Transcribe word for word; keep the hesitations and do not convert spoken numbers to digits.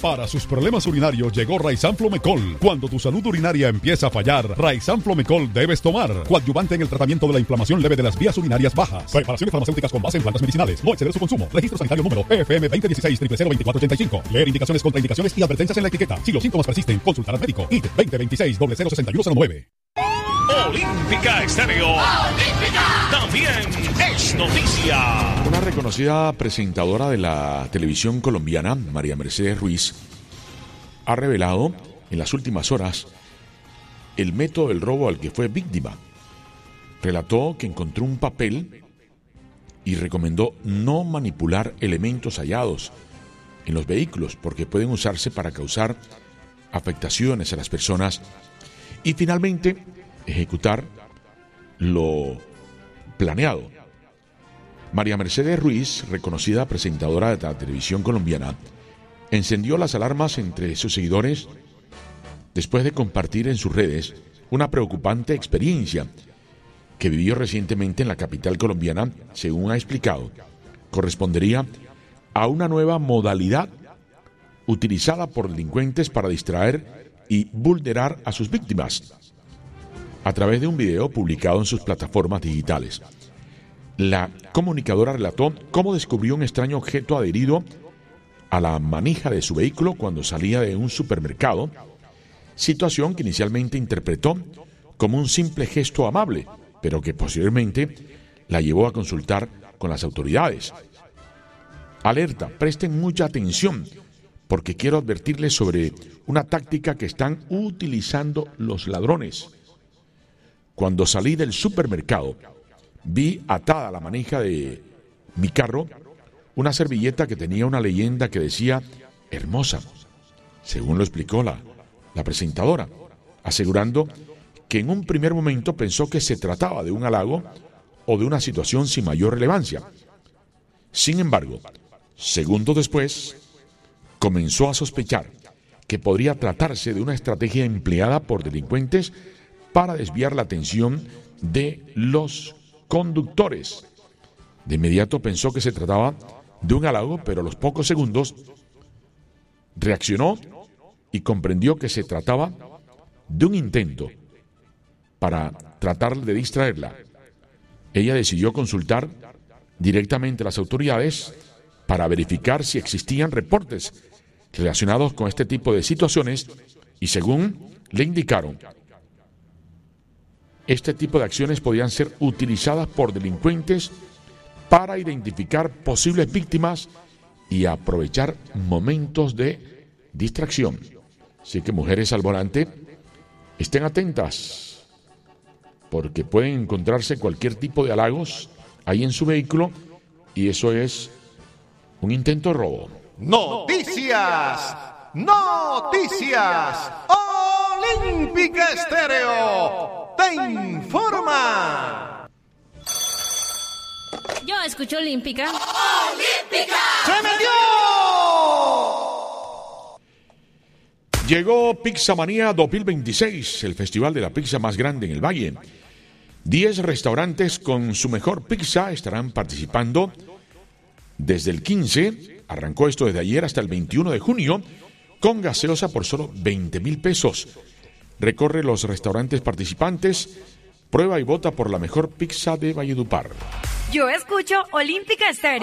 Para sus problemas urinarios llegó Raizan Flomecol. Cuando tu salud urinaria empieza a fallar, Raizan Flomecol debes tomar. Coadyuvante en el tratamiento de la inflamación leve de las vías urinarias bajas. Preparaciones farmacéuticas con base en plantas medicinales. No exceder su consumo. Registro sanitario número P F M veinte dieciséis cero cero veinticuatro ochenta y cinco. Leer indicaciones, contraindicaciones y advertencias en la etiqueta. Si los síntomas persisten, consultar al médico. I T veinte veintiséis cero cero sesenta y uno cero nueve. Olímpica Estéreo. Olímpica. También es noticia. Una reconocida presentadora de la televisión colombiana, María Mercedes Ruiz, ha revelado en las últimas horas el método del robo al que fue víctima. Relató que encontró un papel y recomendó no manipular elementos hallados en los vehículos porque pueden usarse para causar afectaciones a las personas y finalmente ejecutar lo planeado. María Mercedes Ruiz, reconocida presentadora de la televisión colombiana, encendió las alarmas entre sus seguidores después de compartir en sus redes una preocupante experiencia que vivió recientemente en la capital colombiana. Según ha explicado, correspondería a una nueva modalidad utilizada por delincuentes para distraer y vulnerar a sus víctimas a través de un video publicado en sus plataformas digitales. La comunicadora relató cómo descubrió un extraño objeto adherido a la manija de su vehículo cuando salía de un supermercado, situación que inicialmente interpretó como un simple gesto amable, pero que posteriormente la llevó a consultar con las autoridades. Alerta, presten mucha atención, porque quiero advertirles sobre una táctica que están utilizando los ladrones. Cuando salí del supermercado, vi atada a la manija de mi carro una servilleta que tenía una leyenda que decía hermosa, según lo explicó la, la presentadora, asegurando que en un primer momento pensó que se trataba de un halago o de una situación sin mayor relevancia. Sin embargo, segundos después, comenzó a sospechar que podría tratarse de una estrategia empleada por delincuentes para desviar la atención de los conductores. De inmediato pensó que se trataba de un halago, pero a los pocos segundos reaccionó y comprendió que se trataba de un intento para tratar de distraerla. Ella decidió consultar directamente a las autoridades para verificar si existían reportes relacionados con este tipo de situaciones y, según le indicaron, este tipo de acciones podían ser utilizadas por delincuentes para identificar posibles víctimas y aprovechar momentos de distracción. Así que, mujeres al volante, estén atentas, porque pueden encontrarse cualquier tipo de halagos ahí en su vehículo y eso es un intento de robo. Noticias, noticias, Olímpica Estéreo te informa. Yo escucho Olímpica. ¡Olímpica! ¡Se metió! Llegó Pizzamanía dos mil veintiséis, el festival de la pizza más grande en el Valle. Diez restaurantes con su mejor pizza estarán participando desde el quince, arrancó esto desde ayer hasta el veintiuno de junio, con gaseosa por solo veinte mil pesos. Recorre los restaurantes participantes, prueba y vota por la mejor pizza de Valledupar. Yo escucho Olímpica Estéreo.